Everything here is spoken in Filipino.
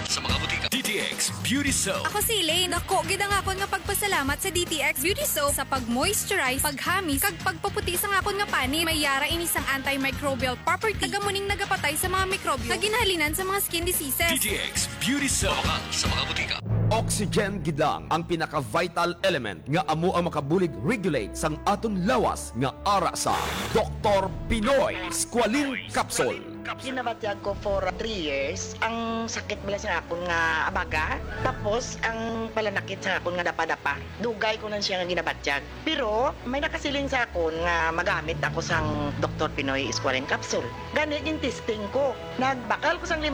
sa mga butika. DTX Beauty Soap. Ako si Elaine. Ako, gidang akon nga pagpasalamat sa DTX Beauty Soap sa pag-moisturize, paghamis, kag pagpaputi sa akon nga pani. May yara inisang antimicrobial property. Tagamuning nagapatay sa mga mikrobyo na ginhalinan sa mga skin diseases. DTX Beauty Soap. Sa mga butika. Oxygen gidang ang pinaka-vital element nga amo ang makabulig regulate sang aton lawas nga ara sa Dr. Pinoy Squalene Capsule. Ginabatyag ko for 3 years. Ang sakit bala sa akon nga abaga. Tapos, ang palanakit sa akon nga dapa-dapa. Dugay ko lang siya nga ginabatyag. Pero, may nakasiling sa akon nga magamit ako sang Dr. Pinoy Squalene Capsule. Ganit yung testing ko. Nagbakal ko sang